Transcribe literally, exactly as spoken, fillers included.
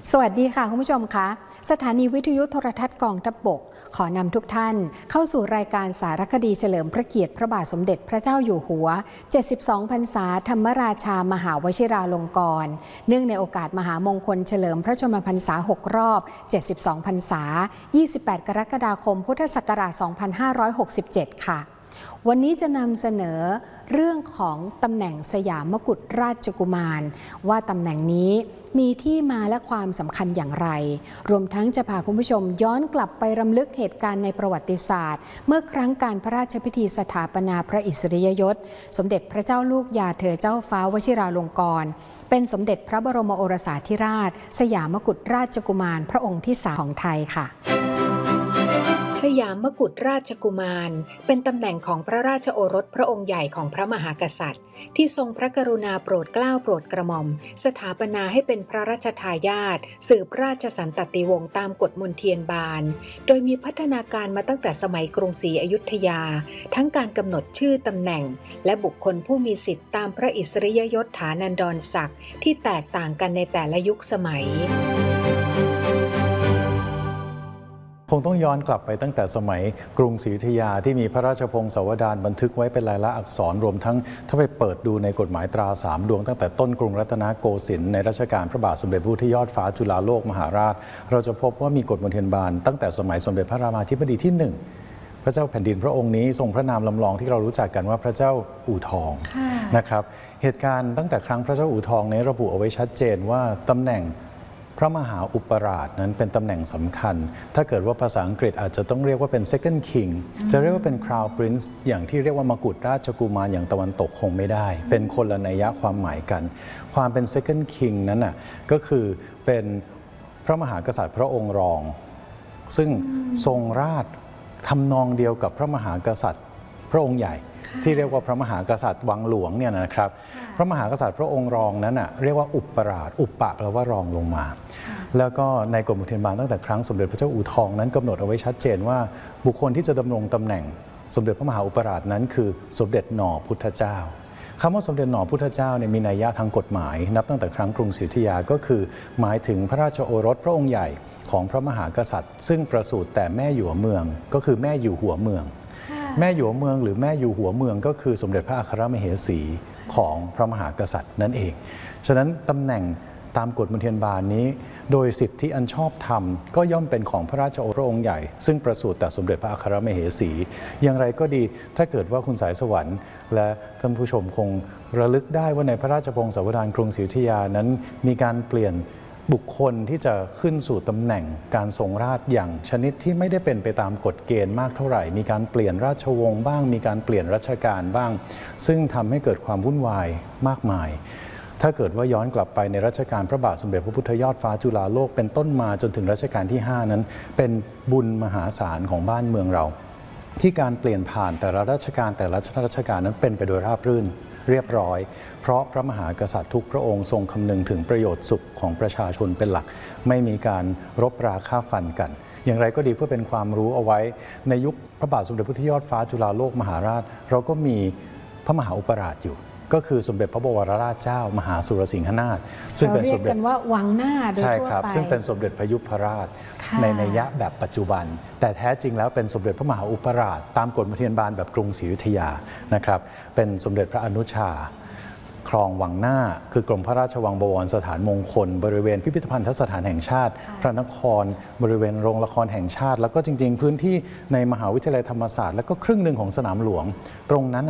สวัสดีค่ะคุณผู้ชมคะสถานีวิทยุโทรทัศน์กองทัพบกขอนำทุกท่านเข้าสู่รายการสารคดีเฉลิมพระเกียรติพระบาทสมเด็จพระเจ้าอยู่หัวเจ็ดสิบสองพรรษาธรรมราชามหาวชิราลงกรณ์เนื่องในโอกาสมหามงคลเฉลิมพระชนมพรรษาหกรอบเจ็ดสิบสองพรรษายี่สิบแปดกรกฎาคมพุทธศักราชสองพันห้าร้อยหกสิบเจ็ดค่ะวันนี้จะนำเสนอเรื่องของตำแหน่งสยามกุฎราชกุมารว่าตำแหน่งนี้มีที่มาและความสำคัญอย่างไรรวมทั้งจะพาคุณผู้ชมย้อนกลับไปรำลึกเหตุการณ์ในประวัติศาสตร์เมื่อครั้งการพระราชพิธีสถาปนาพระอิสริยยศสมเด็จพระเจ้าลูกยาเธอเจ้าฟ้าวชิราลงกรณ์เป็นสมเด็จพระบรมโอรสาธิราชสยามกุฎราชกุมารพระองค์ที่สามของไทยค่ะสยามกุฎราชกุมารเป็นตำแหน่งของพระราชโอรสพระองค์ใหญ่ของพระมหากษัตริย์ที่ทรงพระกรุณาโปรดเกล้าโปรดกระหม่อมสถาปนาให้เป็นพระราชทายาทสืบราชสันตติวงศ์ตามกฎมนเทียนบานโดยมีพัฒนาการมาตั้งแต่สมัยกรุงศรีอยุธยาทั้งการกำหนดชื่อตำแหน่งและบุคคลผู้มีสิทธิตามพระอิสริยยศฐานันดรศักดิ์ที่แตกต่างกันในแต่ละยุคสมัยคงต้องย้อนกลับไปตั้งแต่สมัยกรุงศรีอยุธยาที่มีพระราชพงศาวดารบันทึกไว้เป็นลายลักษณ์อักษรรวมทั้งถ้าไปเปิดดูในกฎหมายตราสามดวงตั้งแต่ต้นกรุงรัตนโกสินทร์ในรัชกาลพระบาทสมเด็จพระพุทธยอดฟ้าจุฬาโลกมหาราชเราจะพบว่ามีกฎมนเทียนบานตั้งแต่สมัยสมเด็จพระรามาธิบดีที่หนึ่งพระเจ้าแผ่นดินพระองค์นี้ทรงพระนามลำลองที่เรารู้จักกันว่าพระเจ้าอู่ทองนะครับเหตุการณ์ตั้งแต่ครั้งพระเจ้าอู่ทองในระบุเอาไว้ชัดเจนว่าตำแหน่งพระมหาอุปราชนั้นเป็นตำแหน่งสำคัญถ้าเกิดว่าภาษาอังกฤษอาจจะต้องเรียกว่าเป็น second king จะเรียกว่าเป็น crown prince อย่างที่เรียกว่ามกุฎราชกุมารอย่างตะวันตกคงไม่ได้เป็นคนละนัยยะความหมายกันความเป็น second king นั้นน่ะก็คือเป็นพระมหากษัตริย์พระองค์รองซึ่งทรงราชทำนองเดียวกับพระมหากษัตริย์พระองค์ใหญ่ที่เรียกว่าพระมหากษัตริย์วังหลวงเนี่ยนะครับพระมหากษัตริย์พระองค์รองนั้นน่ะเรียกว่าอุปราชอุปปะแปลว่ารองลงมาแล้วก็ในกฎมนเทียนบานตั้งแต่ครั้งสมเด็จพระเจ้าอู่ทองนั้นกำหนดเอาไว้ชัดเจนว่าบุคคลที่จะดำรงตำแหน่งสมเด็จพระมหาอุปราชนั้นคือสมเด็จหน่อพุทธเจ้าคำว่าสมเด็จหน่อพุทธเจ้าเนี่ยมีนัยยะทางกฎหมายนับตั้งแต่ครั้งกรุงศรีอยุธยาก็คือหมายถึงพระราชโอรสพระองค์ใหญ่ของพระมหากษัตริย์ซึ่งประสูติแต่แม่อยู่เมืองก็คือแม่อยู่หัวเมืองแม่อยู่เมืองหรือแม่อยู่หัวเมืองก็คือสมเด็จพระอัครมเหสีของพระมหากษัตริย์นั่นเองฉะนั้นตำแหน่งตามกฎมนเทียนบานนี้โดยสิทธิอันชอบธรรมก็ย่อมเป็นของพระราชโอรสพระองค์ใหญ่ซึ่งประสูติแต่สมเด็จพระอัครมเหสีอย่างไรก็ดีถ้าเกิดว่าคุณสายสวรรค์และท่านผู้ชมคงระลึกได้ว่าในพระราชพงศาวดารกรุงศรีอยุธยานั้นมีการเปลี่ยนบุคคลที่จะขึ้นสู่ตำแหน่งการทรงราชอย่างชนิดที่ไม่ได้เป็นไปตามกฎเกณฑ์มากเท่าไหร่มีการเปลี่ยนราชวงศ์บ้างมีการเปลี่ยนรัชกาลบ้างซึ่งทำให้เกิดความวุ่นวายมากมายถ้าเกิดว่าย้อนกลับไปในรัชกาลพระบาทสมเด็จพระพุทธยอดฟ้าจุฬาโลกเป็นต้นมาจนถึงรัชกาลที่ห้านั้นเป็นบุญมหาศาลของบ้านเมืองเราที่การเปลี่ยนผ่านแต่ละรัชกาลแต่ละรัชกาลนั้นเป็นไปโดยราบรื่นเรียบร้อยเพราะพระมหากษัตริย์ทุกพระองค์ทรงคำนึงถึงประโยชน์สุขของประชาชนเป็นหลักไม่มีการรบราฆ่าฟันกันอย่างไรก็ดีเพื่อเป็นความรู้เอาไว้ในยุคพระบาทสมเด็จพระพุทธยอดฟ้าจุฬาโลกมหาราชเราก็มีพระมหาอุปราชอยู่ก็คือสมเด็จพระบวรราชเจ้ามหาสุรสิงหนาถซึ่งเป็นสมเด็จกันว่าวังหน้าโดยทั่วไปใช่ครับซึ่งเป็นสมเด็จพระยุพราชในนัยยะแบบปัจจุบันแต่แท้จริงแล้วเป็นสมเด็จพระมหาอุปราชตามกฎมนเทียนบานแบบกรุงศรีอยุธยานะครับเป็นสมเด็จพระอนุชาครองวังหน้าคือกรมพระราชวังบวรสถานมงคลบริเวณพิพิธภัณฑสถานแห่งชาติพระนครบริเวณโรงละครแห่งชาติแล้วก็จริงๆพื้นที่ในมหาวิทยาลัยธรรมศาสตร์แล้วก็ครึ่งหนึ่งของสนามหลวงตรงนั้น